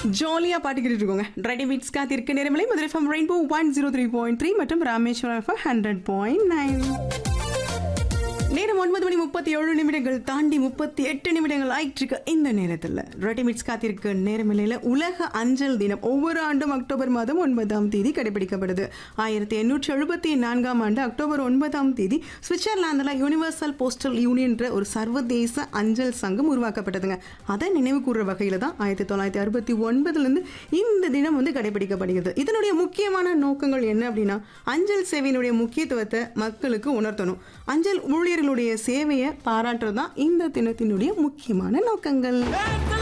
ஜாலியா பாட்டு கேட்டுட்டு இருக்கோங்க. ரெடி பீட்ஸ் காத்திருக்க நேரமலை மதுரை FM ரெயின்போ 103.3 மற்றும் ராமேஸ்வரம் FM 100.9. நேரம் 9:37 தாண்டி 38 நிமிடங்கள் ஆயிட்டு இருக்க இந்த நேரத்தில் ரெடிமிட்ஸ் காத்திருக்க நேரமில்லையில் உலக அஞ்சல் தினம் ஒவ்வொரு ஆண்டும் அக்டோபர் மாதம் 9ஆம் தேதி கடைபிடிக்கப்படுது. 1874ஆம் ஆண்டு அக்டோபர் 9ஆம் தேதி சுவிட்சர்லாந்தில் யூனிவர்சல் போஸ்டல் யூனியன்ற ஒரு சர்வதேச அஞ்சல் சங்கம் உருவாக்கப்பட்டதுங்க. அதை நினைவு கூறுற வகையில் தான் 1969 இந்த தினம் கடைபிடிக்கப்படுகிறது. இதனுடைய முக்கியமான நோக்கங்கள் என்ன அப்படின்னா, அஞ்சல் சேவையினுடைய முக்கியத்துவத்தை மக்களுக்கு உணர்த்தணும், அஞ்சல் ஊழியர்களுடைய சேவையை பாராட்டுறது தான் இந்த தினத்தினுடைய முக்கியமான நோக்கங்கள்.